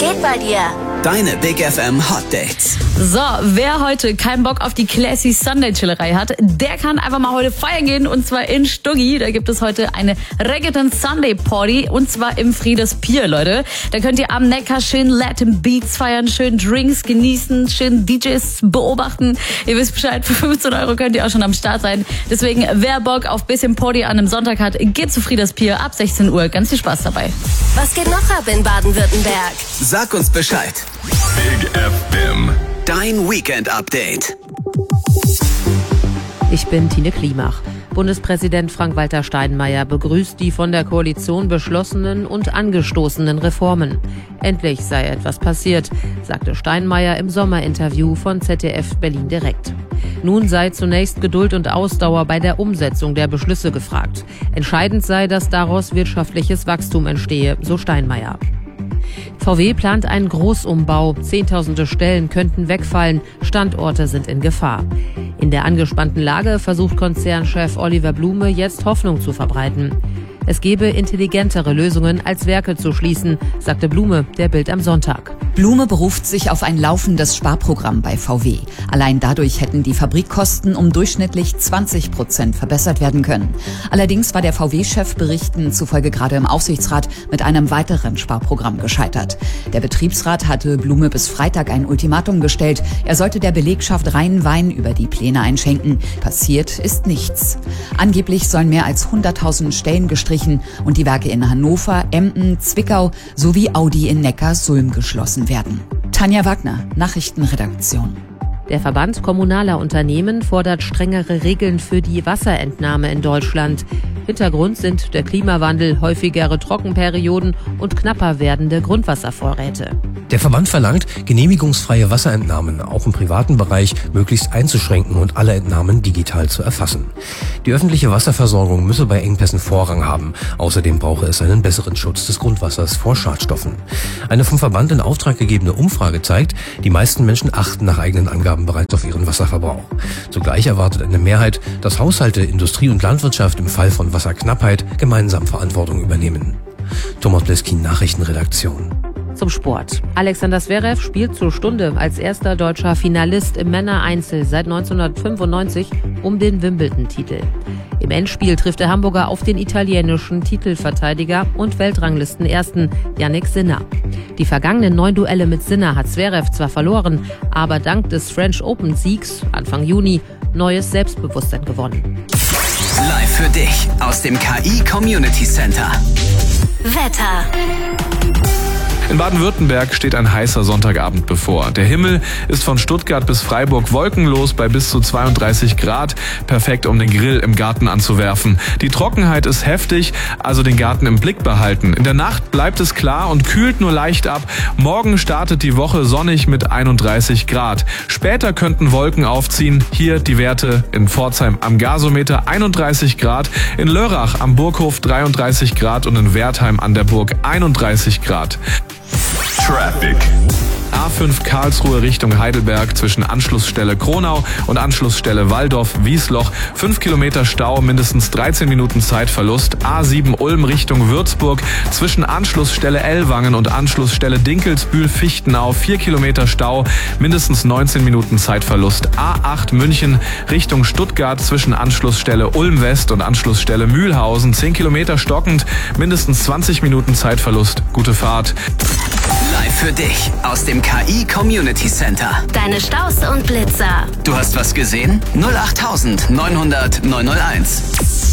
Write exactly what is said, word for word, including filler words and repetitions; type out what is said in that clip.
geht bei dir? Deine Big F M Hot Dates. So, wer heute keinen Bock auf die Classy Sunday Chillerei hat, der kann einfach mal heute feiern gehen, und zwar in Stuggi. Da gibt es heute eine Reggaeton Sunday Party, und zwar im Friedes Pier, Leute. Da könnt ihr am Neckar schön Latin Beats feiern, schön Drinks genießen, schön D Js beobachten. Ihr wisst Bescheid, für fünfzehn Euro könnt ihr auch schon am Start sein. Deswegen, wer Bock auf bisschen Party an einem Sonntag hat, geht zu Friedes Pier ab sechzehn Uhr. Ganz viel Spaß dabei. Was geht noch ab in Baden-Württemberg? Sag uns Bescheid. Big F M. Dein Weekend-Update. Ich bin Tine Klimach. Bundespräsident Frank-Walter Steinmeier begrüßt die von der Koalition beschlossenen und angestoßenen Reformen. Endlich sei etwas passiert, sagte Steinmeier im Sommerinterview von Z D F Berlin Direkt. Nun sei zunächst Geduld und Ausdauer bei der Umsetzung der Beschlüsse gefragt. Entscheidend sei, dass daraus wirtschaftliches Wachstum entstehe, so Steinmeier. V W plant einen Großumbau. Zehntausende Stellen könnten wegfallen. Standorte sind in Gefahr. In der angespannten Lage versucht Konzernchef Oliver Blume jetzt Hoffnung zu verbreiten. Es gebe intelligentere Lösungen, als Werke zu schließen, sagte Blume der Bild am Sonntag. Blume beruft sich auf ein laufendes Sparprogramm bei V W. Allein dadurch hätten die Fabrikkosten um durchschnittlich zwanzig Prozent verbessert werden können. Allerdings war der V W-Chef Berichten zufolge gerade im Aufsichtsrat mit einem weiteren Sparprogramm gescheitert. Der Betriebsrat hatte Blume bis Freitag ein Ultimatum gestellt. Er sollte der Belegschaft reinen Wein über die Pläne einschenken. Passiert ist nichts. Angeblich sollen mehr als hunderttausend Stellen gestrichen und die Werke in Hannover, Emden, Zwickau sowie Audi in Neckarsulm geschlossen werden. Tanja Wagner, Nachrichtenredaktion. Der Verband kommunaler Unternehmen fordert strengere Regeln für die Wasserentnahme in Deutschland. Hintergrund sind der Klimawandel, häufigere Trockenperioden und knapper werdende Grundwasservorräte. Der Verband verlangt, genehmigungsfreie Wasserentnahmen auch im privaten Bereich möglichst einzuschränken und alle Entnahmen digital zu erfassen. Die öffentliche Wasserversorgung müsse bei Engpässen Vorrang haben. Außerdem brauche es einen besseren Schutz des Grundwassers vor Schadstoffen. Eine vom Verband in Auftrag gegebene Umfrage zeigt, die meisten Menschen achten nach eigenen Angaben bereits auf ihren Wasserverbrauch. Zugleich erwartet eine Mehrheit, dass Haushalte, Industrie und Landwirtschaft im Fall von Wasserknappheit gemeinsam Verantwortung übernehmen. Thomas Bleskin, Nachrichtenredaktion. Zum Sport. Alexander Zverev spielt zur Stunde als erster deutscher Finalist im Männereinzel seit neunzehnhundertfünfundneunzig um den Wimbledon-Titel. Im Endspiel trifft der Hamburger auf den italienischen Titelverteidiger und Weltranglistenersten Jannik Sinner. Die vergangenen neun Duelle mit Sinner hat Zverev zwar verloren, aber dank des French Open-Siegs Anfang Juni neues Selbstbewusstsein gewonnen. Live für dich aus dem K I Community Center. Wetter. In Baden-Württemberg steht ein heißer Sonntagabend bevor. Der Himmel ist von Stuttgart bis Freiburg wolkenlos bei bis zu zweiunddreißig Grad. Perfekt, um den Grill im Garten anzuwerfen. Die Trockenheit ist heftig, also den Garten im Blick behalten. In der Nacht bleibt es klar und kühlt nur leicht ab. Morgen startet die Woche sonnig mit einunddreißig Grad. Später könnten Wolken aufziehen. Hier die Werte in Pforzheim am Gasometer einunddreißig Grad, in Lörrach am Burghof dreiunddreißig Grad und in Wertheim an der Burg einunddreißig Grad. Traffic. A fünf Karlsruhe Richtung Heidelberg zwischen Anschlussstelle Kronau und Anschlussstelle Walldorf-Wiesloch. fünf Kilometer Stau, mindestens dreizehn Minuten Zeitverlust. A sieben Ulm Richtung Würzburg zwischen Anschlussstelle Ellwangen und Anschlussstelle Dinkelsbühl-Fichtenau. vier Kilometer Stau, mindestens neunzehn Minuten Zeitverlust. A acht München Richtung Stuttgart zwischen Anschlussstelle Ulm West und Anschlussstelle Mühlhausen. zehn Kilometer stockend, mindestens zwanzig Minuten Zeitverlust. Gute Fahrt. Live für dich aus dem K I Community Center. Deine Staus und Blitzer. Du hast was gesehen? null acht neunhundert neunhunderteins.